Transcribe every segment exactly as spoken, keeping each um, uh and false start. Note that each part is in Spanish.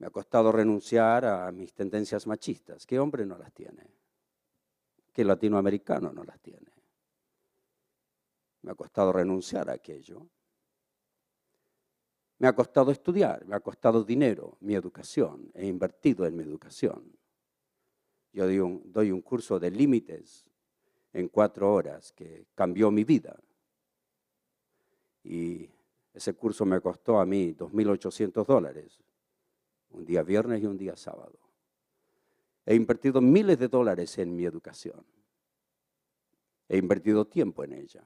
Me ha costado renunciar a mis tendencias machistas. ¿Qué hombre no las tiene? ¿Qué latinoamericano no las tiene? Me ha costado renunciar a aquello. Me ha costado estudiar, me ha costado dinero, mi educación. He invertido en mi educación. Yo doy un, doy un curso de límites en cuatro horas que cambió mi vida. Y ese curso me costó a mí dos mil ochocientos dólares, un día viernes y un día sábado. He invertido miles de dólares en mi educación. He invertido tiempo en ella.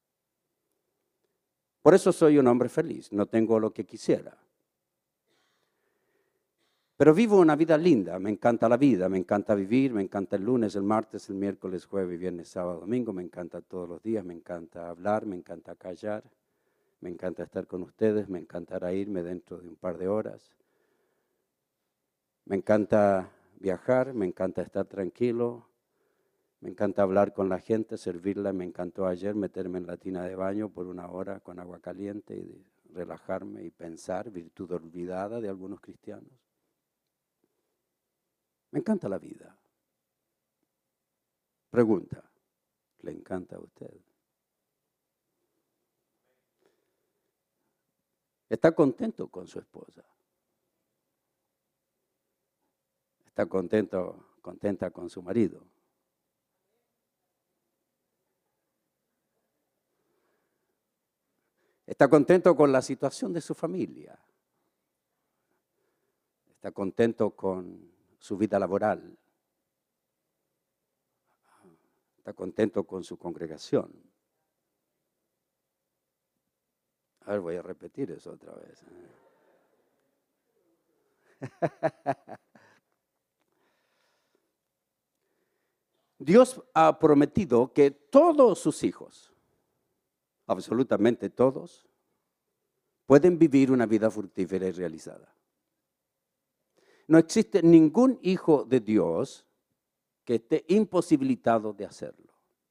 Por eso soy un hombre feliz, no tengo lo que quisiera. Pero vivo una vida linda, me encanta la vida, me encanta vivir, me encanta el lunes, el martes, el miércoles, jueves, viernes, sábado, domingo, me encanta todos los días, me encanta hablar, me encanta callar, me encanta estar con ustedes, me encantará irme dentro de un par de horas. Me encanta viajar, me encanta estar tranquilo, me encanta hablar con la gente, servirla. Me encantó ayer meterme en la tina de baño por una hora con agua caliente y relajarme y pensar, virtud olvidada de algunos cristianos. Me encanta la vida. Pregunta, ¿le encanta a usted? ¿Está contento con su esposa? ¿Está contento, contenta con su marido? ¿Está contento con la situación de su familia? ¿Está contento con su vida laboral? ¿Está contento con su congregación? A ver, voy a repetir eso otra vez. Dios ha prometido que todos sus hijos, absolutamente todos, pueden vivir una vida fructífera y realizada. No existe ningún hijo de Dios que esté imposibilitado de hacerlo.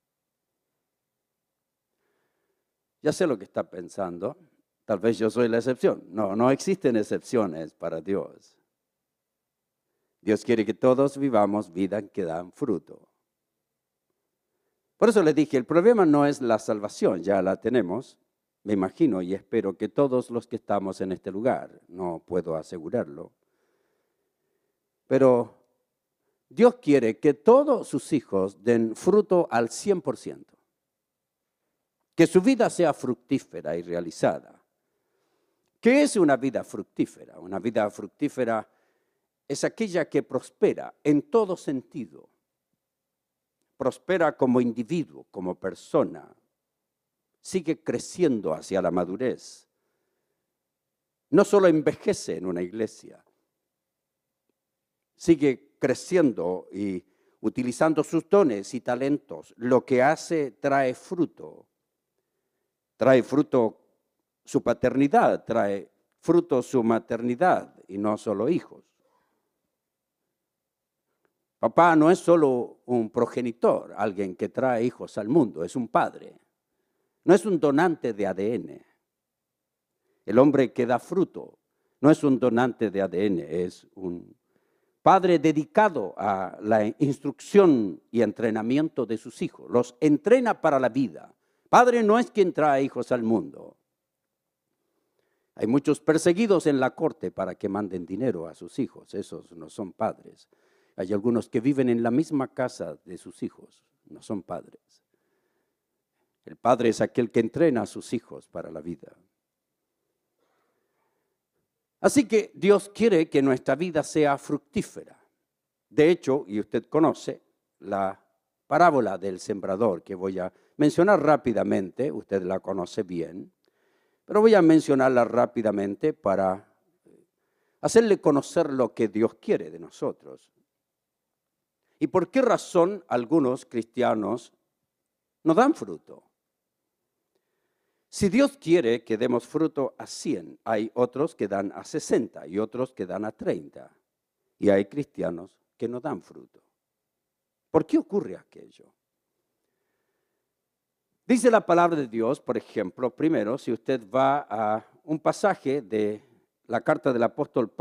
Ya sé lo que está pensando. Tal vez yo soy la excepción. No, no existen excepciones para Dios. Dios quiere que todos vivamos vidas que dan fruto. Por eso les dije, el problema no es la salvación, ya la tenemos. Me imagino y espero que todos los que estamos en este lugar, no puedo asegurarlo, pero Dios quiere que todos sus hijos den fruto al cien por ciento. Que su vida sea fructífera y realizada. ¿Qué es una vida fructífera? Una vida fructífera es aquella que prospera en todo sentido. Prospera como individuo, como persona. Sigue creciendo hacia la madurez. No solo envejece en una iglesia. Sigue creciendo y utilizando sus dones y talentos. Lo que hace trae fruto. Trae fruto su paternidad, trae fruto su maternidad y no solo hijos. Papá no es solo un progenitor, alguien que trae hijos al mundo, es un padre. No es un donante de A D N. El hombre que da fruto no es un donante de A D N, es un padre dedicado a la instrucción y entrenamiento de sus hijos. Los entrena para la vida. Padre no es quien trae hijos al mundo. Hay muchos perseguidos en la corte para que manden dinero a sus hijos. Esos no son padres. Hay algunos que viven en la misma casa de sus hijos. No son padres. El padre es aquel que entrena a sus hijos para la vida. Así que Dios quiere que nuestra vida sea fructífera. De hecho, y usted conoce la parábola del sembrador que voy a mencionar rápidamente, usted la conoce bien, pero voy a mencionarla rápidamente para hacerle conocer lo que Dios quiere de nosotros. ¿Y por qué razón algunos cristianos no dan fruto? Si Dios quiere que demos fruto a cien, hay otros que dan a sesenta y otros que dan a treinta. Y hay cristianos que no dan fruto. ¿Por qué ocurre aquello? Dice la palabra de Dios, por ejemplo, primero, si usted va a un pasaje de la carta del apóstol Pablo,